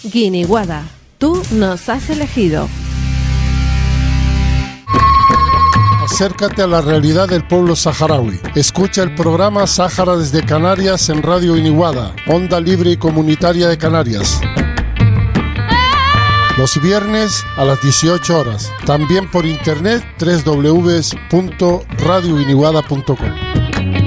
Guiniguada, tú nos has elegido. Acércate a la realidad del pueblo saharaui. Escucha el programa Sáhara desde Canarias en Radio Guiniguada, onda libre y comunitaria de Canarias. Los viernes a las 18 horas. También por internet www.radioguiniguada.com.